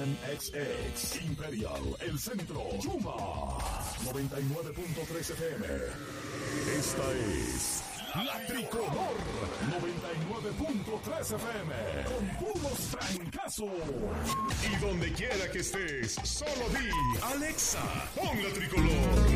Nissan XX, Imperial, El Centro, Chuma, 99.3 FM. Esta es La Tricolor, 99.3 FM, con puros trancazos. Y donde quiera que estés, solo di, Alexa, pon La Tricolor.